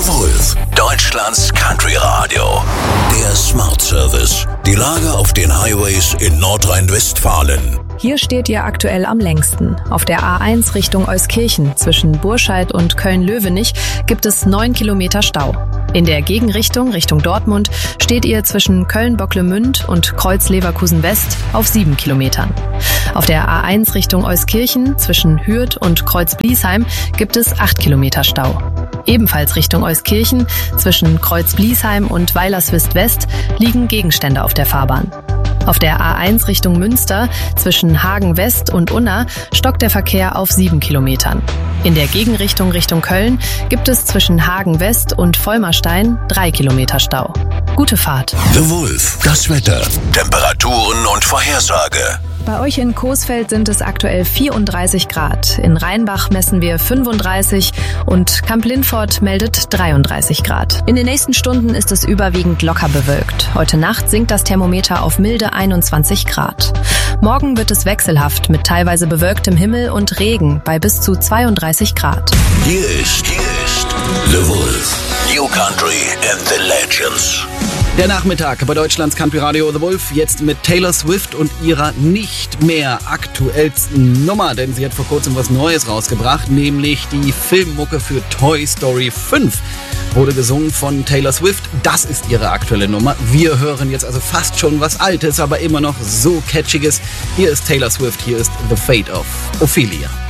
Wolf, Deutschlands Country-Radio. Der Smart Service. Die Lage auf den Highways in Nordrhein-Westfalen. Hier steht ihr aktuell am längsten. Auf der A1 Richtung Euskirchen zwischen Burscheid und Köln-Löwenich gibt es 9 Kilometer Stau. In der Gegenrichtung Richtung Dortmund steht ihr zwischen Köln-Bocklemünd und Kreuz-Leverkusen-West auf 7 Kilometern. Auf der A1 Richtung Euskirchen zwischen Hürth und Kreuz-Bliesheim gibt es 8 Kilometer Stau. Ebenfalls Richtung Euskirchen zwischen Kreuz-Bliesheim und Weilerswist-West liegen Gegenstände auf der Fahrbahn. Auf der A1 Richtung Münster zwischen Hagen West und Unna stockt der Verkehr auf 7 Kilometern. In der Gegenrichtung Richtung Köln gibt es zwischen Hagen West und Vollmerstein 3 Kilometer Stau. Gute Fahrt. The Wolf, das Wetter, Temperaturen und Vorhersage. Bei euch in Coesfeld sind es aktuell 34 Grad. In Rheinbach messen wir 35 und Kamp-Lindfort meldet 33 Grad. In den nächsten Stunden ist es überwiegend locker bewölkt. Heute Nacht sinkt das Thermometer auf milde 21 Grad. Morgen wird es wechselhaft mit teilweise bewölktem Himmel und Regen bei bis zu 32 Grad. Hier ist The Wolf, New Country and the Legends. Der Nachmittag bei Deutschlands Country Radio The Wolf, jetzt mit Taylor Swift und ihrer nicht mehr aktuellsten Nummer, denn sie hat vor kurzem was Neues rausgebracht, nämlich die Filmmucke für Toy Story 5. Wurde gesungen von Taylor Swift, das ist ihre aktuelle Nummer. Wir hören jetzt also fast schon was Altes, aber immer noch so Catchiges. Hier ist Taylor Swift, hier ist The Fate of Ophelia.